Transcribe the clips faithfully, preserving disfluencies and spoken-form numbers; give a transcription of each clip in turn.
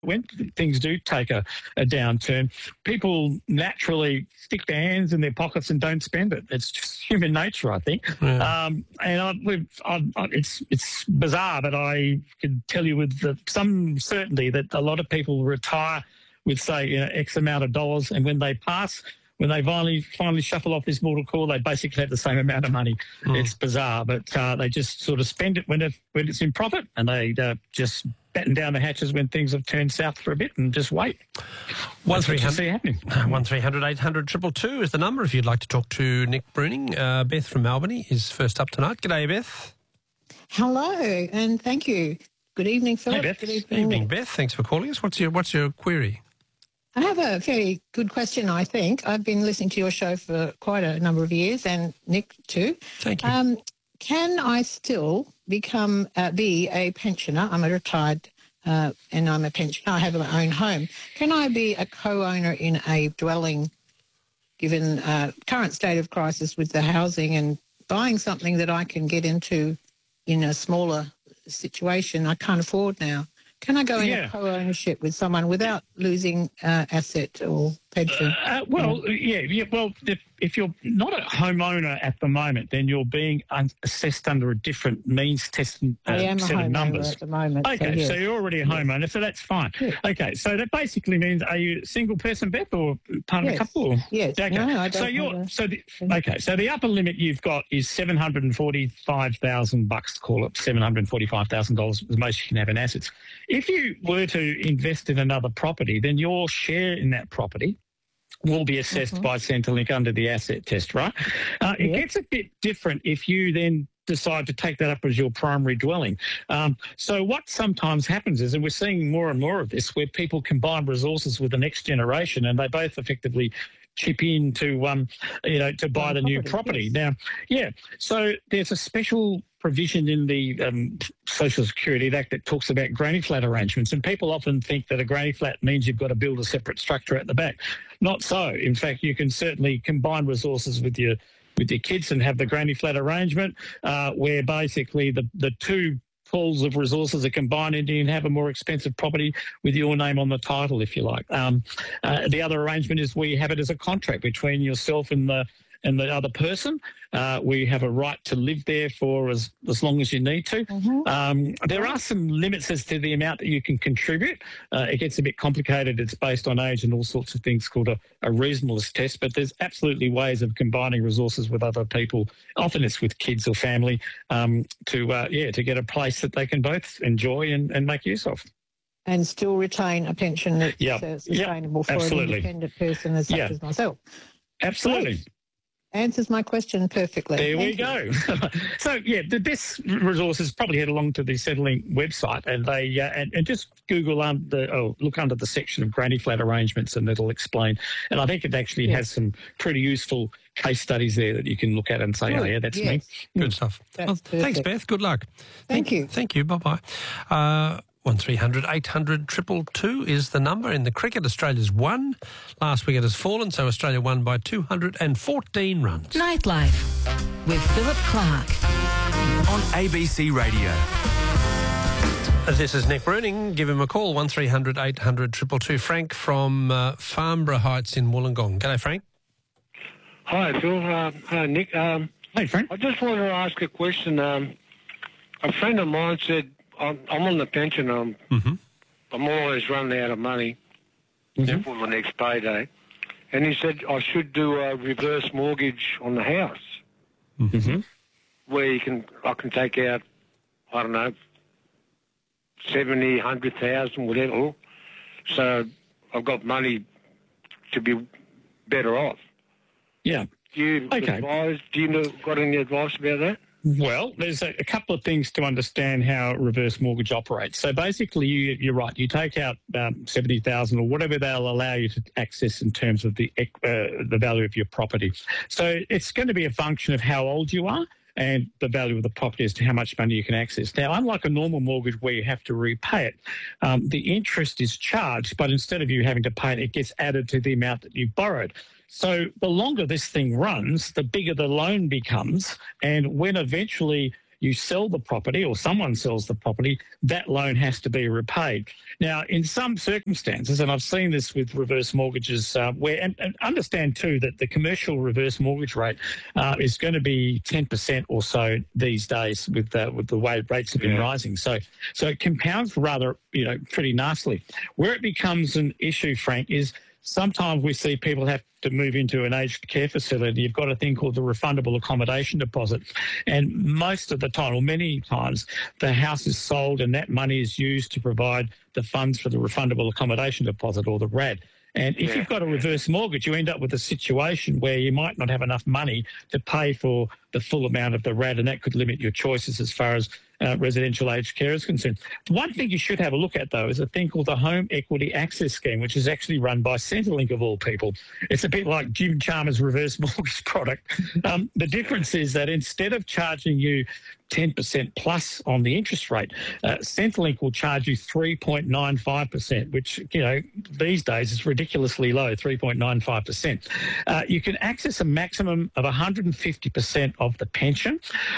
when things do take a, a downturn, people naturally stick their hands in their pockets and don't spend it. It's just human nature, I think. Yeah. Um, and I, we've, I, I, it's it's bizarre, but I can tell you with the, some certainty that a lot of people retire with, say, you know, X amount of dollars, and when they pass, when they finally finally shuffle off this mortal coil, they basically have the same amount of money. Mm. It's bizarre, but uh, they just sort of spend it when, it when it's in profit, and they uh, just batten down the hatches when things have turned south for a bit and just wait. One three hundred one three hundred eight hundred triple two is the number if you'd like to talk to Nick Bruning. Uh, Beth from Albany is first up tonight. G'day, Beth. Hello, and thank you. Good evening, Philip. Hey, Beth. Good evening, evening Beth. Thanks for calling us. What's your What's your query? I have a very good question, I think. I've been listening to your show for quite a number of years, and Nick too. Thank you. Um, can I still become uh, be a pensioner? I'm a retired uh, and I'm a pensioner. I have my own home. Can I be a co-owner in a dwelling, given uh, current state of crisis with the housing, and buying something that I can get into in a smaller situation I can't afford now? Can I go in yeah. a co-ownership with someone without losing uh, asset or pension? Uh, well, yeah, yeah. Well, if, if you're not a homeowner at the moment, then you're being un- assessed under a different means test uh, I am set a of numbers at the moment. Okay, so, yes. so you're already a homeowner, so that's fine. Yeah. Okay, so that basically means, are you a single person, Beth, or part yes. of a couple? Or? Yes. Okay. No, I don't so you're a... so the, okay. So the upper limit you've got is seven hundred and forty-five thousand bucks. Call it seven hundred forty-five thousand dollars. The most you can have in assets. If you were to invest in another property, then your share in that property will be assessed mm-hmm. by Centrelink under the asset test, right? Uh, it yeah. gets a bit different if you then decide to take that up as your primary dwelling. Um, so what sometimes happens is, and we're seeing more and more of this, where people combine resources with the next generation, and they both effectively chip in to, um, you know, to buy the, the new property. Yes. Now, yeah, so there's a special provision in the um, Social Security Act that talks about granny flat arrangements, and people often think that a granny flat means you've got to build a separate structure at the back. Not so. In fact, you can certainly combine resources with your with your kids and have the granny flat arrangement, uh, where basically the, the two pools of resources are combined, and you can have a more expensive property with your name on the title, if you like. Um, uh, the other arrangement is where you have it as a contract between yourself and the and the other person. Uh, where you have a right to live there for as, as long as you need to. Mm-hmm. Um, there are some limits as to the amount that you can contribute. Uh, it gets a bit complicated. It's based on age and all sorts of things called a, a reasonableness test, but there's absolutely ways of combining resources with other people. Often it's with kids or family um, to, uh, yeah, to get a place that they can both enjoy and, and make use of. And still retain a pension that's yep. uh, sustainable yep. for Absolutely. an independent person as such yeah. as myself. Absolutely. Great. Answers my question perfectly. There Thank we go. So, yeah, the best resources probably head along to the Centrelink website, and they uh, and, and just Google under, oh, look under the section of granny flat arrangements, and it'll explain. And I think it actually yes. has some pretty useful case studies there that you can look at and say, Good. oh, yeah, that's yes. me. Good stuff. Well, thanks, Beth. Good luck. Thank, thank you. Thank you. Bye-bye. Uh, one three hundred eight hundred triple two is the number. In the cricket, Australia's won. Last week it has fallen, so Australia won by two hundred fourteen runs. Nightlife with Philip Clark on A B C Radio. This is Nick Bruning. Give him a call, one three hundred eight hundred triple two. Frank from uh, Farnborough Heights in Wollongong. G'day, Frank. Hi, Phil. Uh, hi, Nick. Um, hey, Frank. I just wanted to ask a question. Um, a friend of mine said, I'm, I'm on the pension. I'm, mm-hmm. I'm always running out of money mm-hmm. for the next payday. And he said I should do a reverse mortgage on the house, mm-hmm. where you can I can take out, I don't know, seventy, a hundred thousand, whatever. So I've got money to be better off. Yeah. Do you okay. advise? Do you know, got any advice about that? Well, there's a, a couple of things to understand how reverse mortgage operates. So basically, you, you're right. You take out um, seventy thousand dollars or whatever they'll allow you to access in terms of the uh, the value of your property. So it's going to be a function of how old you are and the value of the property as to how much money you can access. Now, unlike a normal mortgage where you have to repay it, um, the interest is charged, but instead of you having to pay it, it gets added to the amount that you've borrowed. So the longer this thing runs, the bigger the loan becomes. And when eventually you sell the property or someone sells the property, that loan has to be repaid. Now, in some circumstances, and I've seen this with reverse mortgages, uh, where and, and understand too that the commercial reverse mortgage rate uh, is going to be ten percent or so these days with uh, with the way rates have been Yeah. rising. So, so it compounds rather, you know, pretty nastily. Where it becomes an issue, Frank, is sometimes we see people have to move into an aged care facility. You've got a thing called the refundable accommodation deposit. And most of the time, or many times, the house is sold and that money is used to provide the funds for the refundable accommodation deposit, or the R A D. And if Yeah. you've got a reverse mortgage, you end up with a situation where you might not have enough money to pay for the full amount of the R A D, and that could limit your choices as far as uh, residential aged care is concerned. One thing you should have a look at, though, is a thing called the Home Equity Access Scheme, which is actually run by Centrelink, of all people. It's a bit like Jim Chalmers' reverse mortgage product. Um, the difference is that instead of charging you ten percent plus on the interest rate, uh, Centrelink will charge you three point nine five percent, which, you know, these days is ridiculously low, three point nine five percent. Uh, you can access a maximum of one hundred fifty percent of the pension.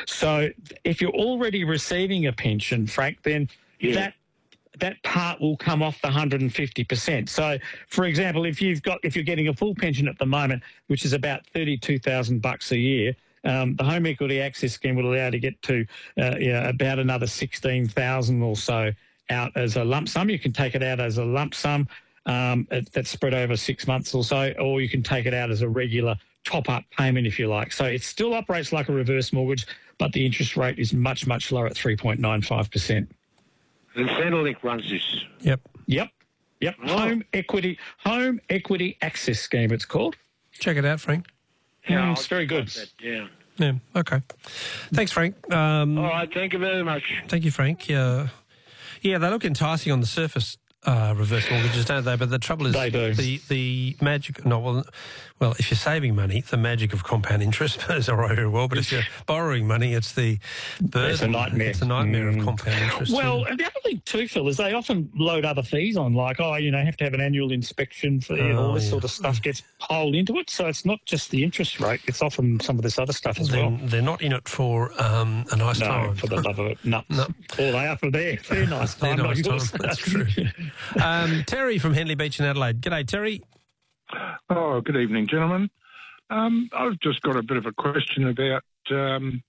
So if you're already receiving a pension, Frank, then Yeah. that that part will come off the one hundred fifty percent. So, for example, if you've got if you're getting a full pension at the moment, which is about thirty-two thousand bucks a year, um, the Home Equity Access Scheme will allow you to get to uh, yeah, about another sixteen thousand or so out as a lump sum. You can take it out as a lump sum um, it- that's spread over six months or so, or you can take it out as a regular top-up payment, if you like. So it still operates like a reverse mortgage, but the interest rate is much, much lower at three point nine five percent. And Centrelink runs this. Yep. Yep. Yep. Oh. Home Equity Home Equity Access Scheme, it's called. Check it out, Frank. Mm, I'll it's very good. that, Yeah. Yeah. Okay. Thanks, Frank. Um, All right. Thank you very much. Thank you, Frank. Yeah, yeah, they look enticing on the surface, uh, reverse mortgages, don't they? But the trouble is, They do. the the magic. No, well, well, if you're saving money, the magic of compound interest is all right very well. But if you're borrowing money, it's the burden. It's a nightmare. It's a nightmare Mm. of compound interest. Well, yeah. and the other thing too, Phil, is they often load other fees on, like, oh, you know, have to have an annual inspection for and all Oh, this yeah. sort of stuff gets piled into it. So it's not just the interest rate; it's often some of this other stuff as they're, well. they're not in it for um, a nice No, time. for the love of it, no. No. All they are for their, their nice Their time. nice not yours. time, that's true. um, Terry from Henley Beach in Adelaide. G'day, Terry. Oh, good evening, gentlemen. Um, I've just got a bit of a question about um,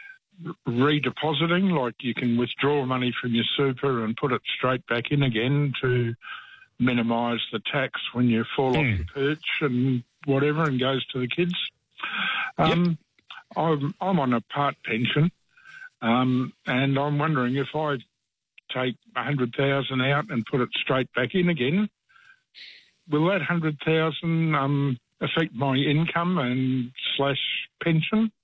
redepositing. Like, you can withdraw money from your super and put it straight back in again to minimise the tax when you fall off the perch and whatever and goes to the kids. Um, I'm, I'm on a part pension, um, and I'm wondering if I take one hundred thousand dollars out and put it straight back in again, will that one hundred thousand dollars um, affect my income and slash pension?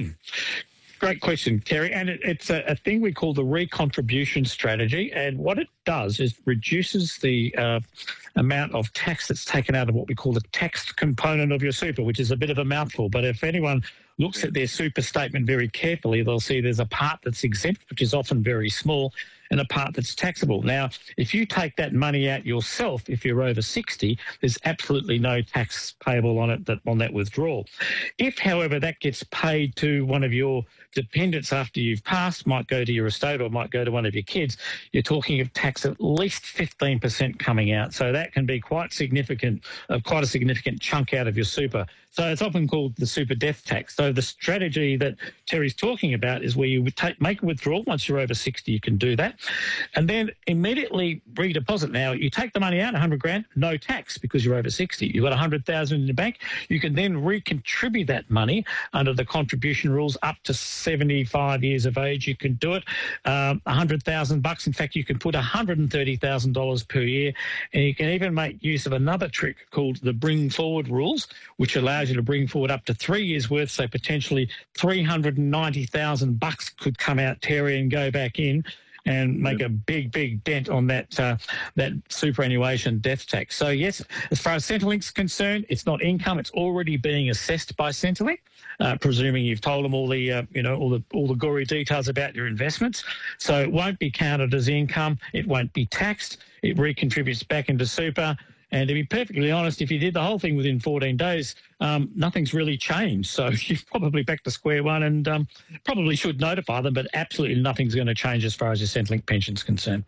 Great question, Terry. And it, it's a, a thing we call the recontribution strategy. And what it does is reduces the uh, amount of tax that's taken out of what we call the taxed component of your super, which is a bit of a mouthful. But if anyone looks at their super statement very carefully, they'll see there's a part that's exempt, which is often very small, and a part that's taxable. Now, if you take that money out yourself, if you're over sixty, there's absolutely no tax payable on it, that on that withdrawal. If, however, that gets paid to one of your dependents after you've passed, might go to your estate or might go to one of your kids, you're talking of tax at least fifteen percent coming out. So that can be quite significant, uh, quite a significant chunk out of your super. So it's often called the super death tax. So the strategy that Terry's talking about is where you would take, make a withdrawal. Once you're over sixty, you can do that. And then immediately redeposit. Now, you take the money out, one hundred grand, no tax because you're over sixty. You've got one hundred thousand in your bank. You can then recontribute that money under the contribution rules up to seventy-five years of age. You can do it. Um, one hundred thousand bucks. In fact, you can put one hundred thirty thousand dollars per year. And you can even make use of another trick called the bring forward rules, which allows you to bring forward up to three years worth. So potentially three hundred ninety thousand bucks could come out, Terry, and go back in and make a big, big dent on that uh, that superannuation death tax. So, yes, as far as Centrelink's concerned, it's not income. It's already being assessed by Centrelink, uh, presuming you've told them all the, uh, you know, all the all the gory details about your investments. So it won't be counted as income. It won't be taxed. It recontributes back into super. And to be perfectly honest, if you did the whole thing within fourteen days, um, nothing's really changed. So you're probably back to square one, and um, probably should notify them, but absolutely nothing's going to change as far as your Centrelink pension's concerned.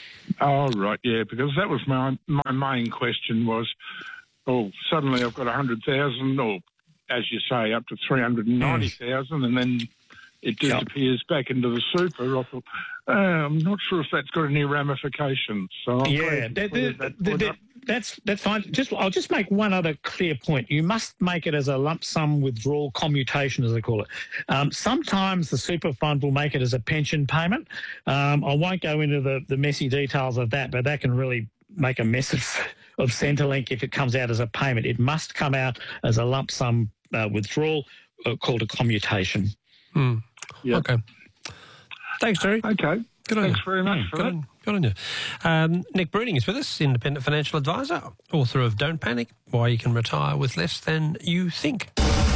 Oh, right, yeah, because that was my my main question was, oh, suddenly I've got one hundred thousand, or as you say, up to three hundred ninety thousand, mm. and then it disappears yep. back into the super. I thought, uh, I'm not sure if that's got any ramifications. So I'm yeah, that, that, that, that, that's that's fine. Just I'll just make one other clear point. You must make it as a lump sum withdrawal commutation, as they call it. Um, sometimes the super fund will make it as a pension payment. Um, I won't go into the, the messy details of that, but that can really make a mess of, of Centrelink if it comes out as a payment. It must come out as a lump sum uh, withdrawal uh, called a commutation. Hmm. Yep. Okay. Thanks, Terry. Okay. Good on Thanks you. very much Mm, for good that. On, good on you. Um, Nick Bruning is with us, independent financial advisor, author of Don't Panic, Why You Can Retire with Less Than You Think.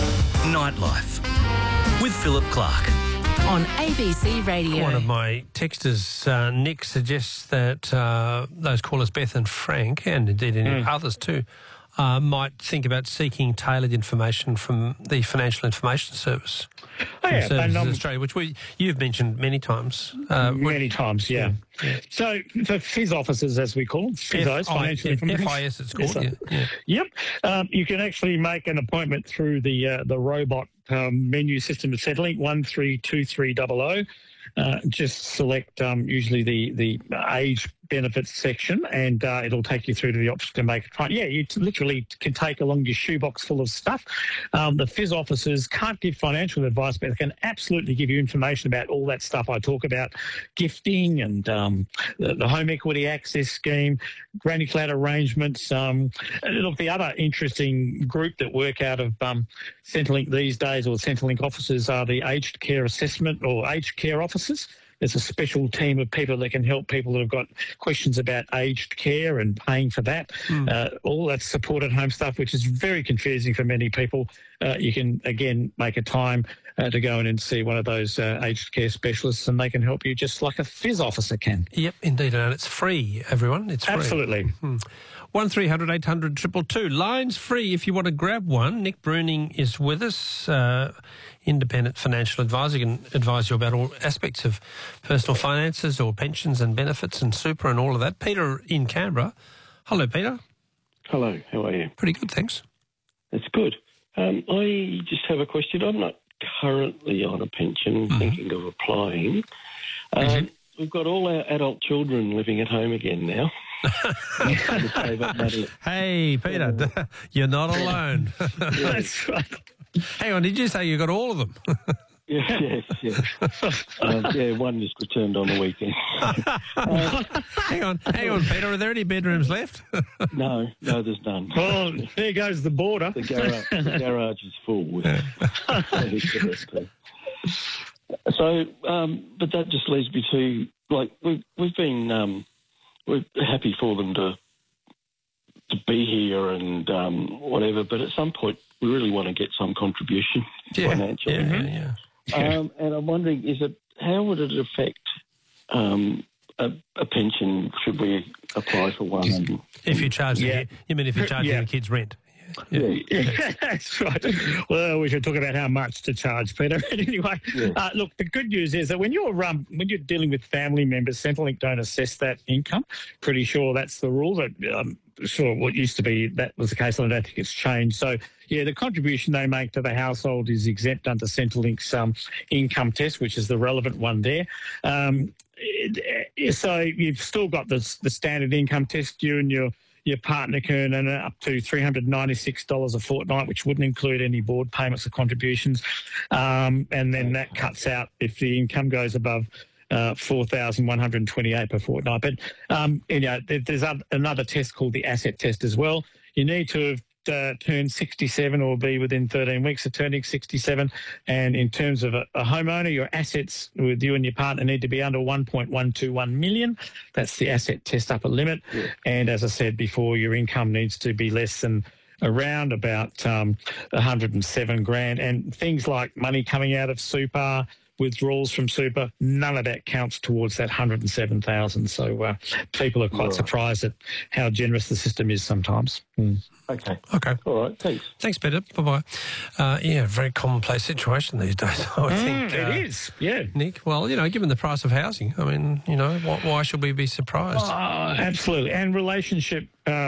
Nightlife with Philip Clark. On A B C Radio. One of my texters, uh, Nick, suggests that uh, those callers, Beth and Frank, and indeed any Mm. others too, uh, might think about seeking tailored information from the Financial Information Service. Oh, yeah, Services and, um, Australia, which we you've mentioned many times. Uh, Many times, yeah. yeah. So for F I S officers, as we call them, F I S, Financial Information. F I S, it's called. Yes, yeah, yeah. Yep. Um, you can actually make an appointment through the uh, the robot um, menu system of Centrelink, one three two three zero zero. Uh, just select um, usually the, the age benefits section, and uh, it'll take you through to the option to make a try. Yeah, you t- literally can take along your shoebox full of stuff. Um, the F I S officers can't give financial advice, but they can absolutely give you information about all that stuff I talk about, gifting and um, the, the home equity access scheme, granny flat arrangements. Um, and look, the other interesting group that work out of um, Centrelink these days, or Centrelink officers, are the aged care assessment or aged care officers. There's a special team of people that can help people that have got questions about aged care and paying for that. Mm. Uh, all that supported home stuff, which is very confusing for many people. Uh, you can, again, make a time uh, to go in and see one of those uh, aged care specialists, and they can help you just like a F I S officer can. Yep, indeed. And it's free, everyone. It's free. Absolutely. Mm. one three hundred eight hundred two two two. Lines free if you want to grab one. Nick Bruning is with us, uh, independent financial advisor. He can advise you about all aspects of personal finances or pensions and benefits and super and all of that. Peter in Canberra. Hello, Peter. Hello, how are you? Pretty good, thanks. That's good. Um, I just have a question. I'm not currently on a pension, mm-hmm. thinking of applying. Um, mm-hmm. We've got all our adult children living at home again now. Hey, Peter, uh, you're not alone. That's right. Hang on, did you say you got all of them? Yeah, yes, yes. um, yeah, one just returned on the weekend. uh, hang on, hang on, Peter. Are there any bedrooms left? no, no, there's none. Well, there goes the border. The garage, the garage is full. With so, um, but that just leads me to, like, we've, we've been, um, we're happy for them to to be here and um, whatever, but at some point we really want to get some contribution yeah, financially. Yeah, yeah, yeah. Um, and I'm wondering, is it how would it affect um, a, a pension? Should we apply for one? And, if you charge, yeah. the, you mean if you charge yeah. your kids rent? Yeah. Yeah, that's right. Well, we should talk about how much to charge, Peter. Anyway, yeah. uh, look, the good news is that when you're um, when you're dealing with family members, Centrelink don't assess that income. Pretty sure that's the rule. That um, sure what used to be that was the case. I don't think it's changed. So yeah, the contribution they make to the household is exempt under Centrelink's um, income test, which is the relevant one there. Um, it, so you've still got the the standard income test. You and your Your partner can earn up to three hundred ninety-six dollars a fortnight, which wouldn't include any board payments or contributions. Um, and then that cuts out if the income goes above uh, four thousand one hundred twenty-eight dollars per fortnight. But um, you know, there's another test called the asset test as well. You need to have Uh, turn sixty-seven or be within thirteen weeks of turning sixty-seven. And in terms of a, a homeowner, your assets with you and your partner need to be under one point one two one million. That's the asset test upper limit. Yeah. And as I said before, your income needs to be less than around about um, one hundred seven grand. And things like money coming out of super, withdrawals from super, none of that counts towards that one hundred seven thousand. So uh, people are quite Right. surprised at how generous the system is sometimes. Mm. Okay. Okay. All right. Thanks. Thanks, Peter. Bye-bye. Uh, yeah, very commonplace situation these days, I would think. Mm, it uh, is, yeah. Nick, well, you know, given the price of housing, I mean, you know, why, why should we be surprised? Oh, absolutely. And relationship uh,